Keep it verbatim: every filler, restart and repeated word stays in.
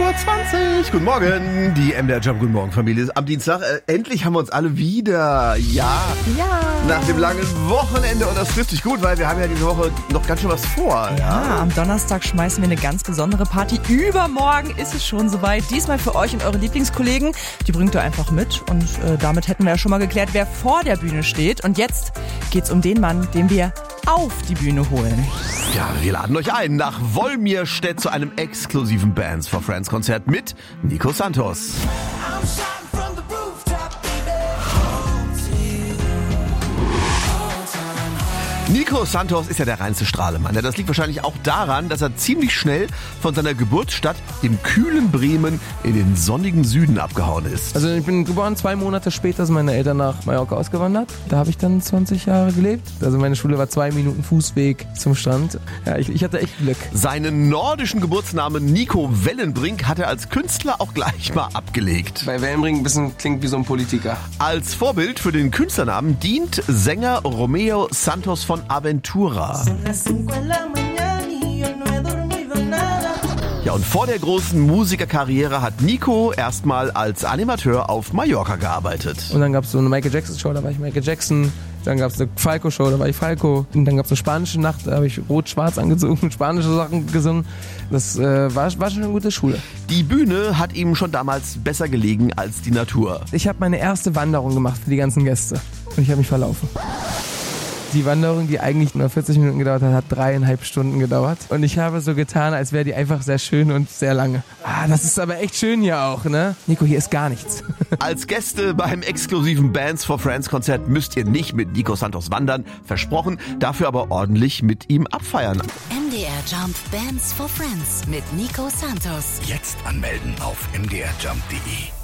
Uhr zwanzig. Guten Morgen, die M D R Jump Guten Morgen Familie. Am Dienstag, äh, endlich haben wir uns alle wieder. Ja. Ja. Nach dem langen Wochenende und das trifft sich gut, weil wir haben ja diese Woche noch ganz schön was vor. Ja, ja, am Donnerstag schmeißen wir eine ganz besondere Party. Übermorgen ist es schon soweit. Diesmal für euch und eure Lieblingskollegen. Die bringt ihr einfach mit und äh, damit hätten wir ja schon mal geklärt, wer vor der Bühne steht. Und jetzt geht's um den Mann, den wir auf die Bühne holen. Ja, wir laden euch ein nach Wolmirstedt zu einem exklusiven Bands for Friends Konzert mit Nico Santos. Nico Santos ist ja der reinste Strahlemann. Das liegt wahrscheinlich auch daran, dass er ziemlich schnell von seiner Geburtsstadt im kühlen Bremen in den sonnigen Süden abgehauen ist. Also ich bin geboren, zwei Monate später sind meine Eltern nach Mallorca ausgewandert. Da habe ich dann zwanzig Jahre gelebt. Also meine Schule war zwei Minuten Fußweg zum Strand. Ja, ich, ich hatte echt Glück. Seinen nordischen Geburtsnamen Nico Wellenbrink hat er als Künstler auch gleich mal abgelegt. Bei Wellenbrink ein bisschen klingt wie so ein Politiker. Als Vorbild für den Künstlernamen dient Sänger Romeo Santos von Aventura. Ja, und vor der großen Musikerkarriere hat Nico erstmal als Animateur auf Mallorca gearbeitet. Und dann gab es so eine Michael Jackson Show, da war ich Michael Jackson. Dann gab es eine Falco Show, da war ich Falco. Und dann gab es eine spanische Nacht, da habe ich rot-schwarz angezogen, spanische Sachen gesungen. Das äh, war, war schon eine gute Schule. Die Bühne hat ihm schon damals besser gelegen als die Natur. Ich habe meine erste Wanderung gemacht für die ganzen Gäste. Und ich habe mich verlaufen. Die Wanderung, die eigentlich nur vierzig Minuten gedauert hat, hat dreieinhalb Stunden gedauert. Und ich habe so getan, als wäre die einfach sehr schön und sehr lange. Ah, das ist aber echt schön hier auch, ne? Nico, hier ist gar nichts. Als Gäste beim exklusiven Bands for Friends Konzert müsst ihr nicht mit Nico Santos wandern, versprochen, dafür aber ordentlich mit ihm abfeiern. M D R Jump Bands for Friends mit Nico Santos. Jetzt anmelden auf m d r jump punkt d e.